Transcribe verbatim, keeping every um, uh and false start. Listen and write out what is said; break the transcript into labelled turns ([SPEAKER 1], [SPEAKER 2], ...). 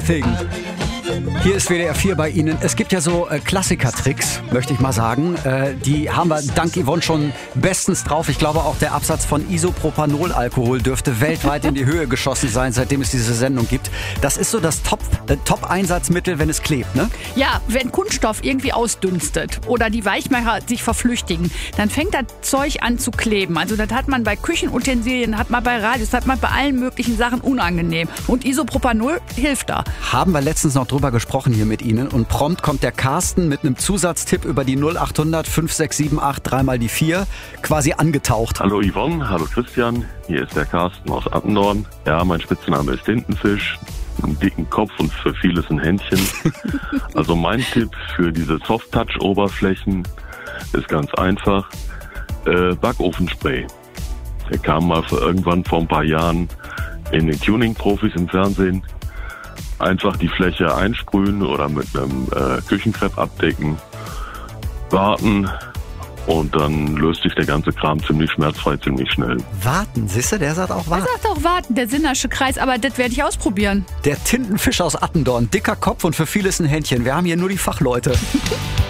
[SPEAKER 1] Thing. Hier ist W D R vier bei Ihnen. Es gibt ja so äh, Klassiker-Tricks, möchte ich mal sagen. Äh, die haben wir dank Yvonne schon bestens drauf. Ich glaube, auch der Absatz von Isopropanolalkohol dürfte weltweit in die Höhe geschossen sein, seitdem es diese Sendung gibt. Das ist so das Top, äh, Top-Einsatzmittel, wenn es klebt, ne?
[SPEAKER 2] Ja, wenn Kunststoff irgendwie ausdünstet oder die Weichmacher sich verflüchtigen, dann fängt das Zeug an zu kleben. Also das hat man bei Küchenutensilien, hat man bei Radios, hat man bei allen möglichen Sachen unangenehm. Und Isopropanol hilft da.
[SPEAKER 1] Haben wir letztens noch drüber gesprochen hier mit Ihnen und prompt kommt der Carsten mit einem Zusatztipp über die null achthundert fünf sechs sieben acht drei mal die vier quasi angetaucht.
[SPEAKER 3] Hallo Yvonne, hallo Christian, hier ist der Carsten aus Attendorn. Ja, mein Spitzname ist Tintenfisch, einen dicken Kopf und für vieles ein Händchen. Also mein Tipp für diese Soft-Touch-Oberflächen ist ganz einfach, äh, Backofenspray. Der kam mal für irgendwann vor ein paar Jahren in den Tuning-Profis im Fernsehen. Einfach die Fläche einsprühen oder mit einem äh, Küchenkrepp abdecken, warten und dann löst sich der ganze Kram ziemlich schmerzfrei, ziemlich schnell.
[SPEAKER 1] Warten, siehst du, der sagt auch warten.
[SPEAKER 2] Er sagt auch warten, der Sinnersche Kreis, aber das werde ich ausprobieren.
[SPEAKER 1] Der Tintenfisch aus Attendorn, dicker Kopf und für vieles ein Händchen. Wir haben hier nur die Fachleute.